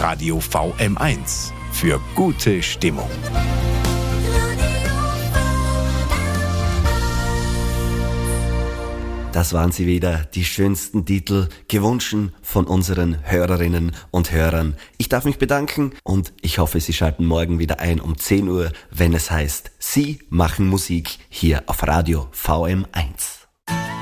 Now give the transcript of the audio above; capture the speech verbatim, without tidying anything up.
Radio V M eins für gute Stimmung. Das waren sie wieder, die schönsten Titel, gewünscht von unseren Hörerinnen und Hörern. Ich darf mich bedanken und ich hoffe, Sie schalten morgen wieder ein um zehn Uhr, wenn es heißt, Sie machen Musik hier auf Radio V M eins.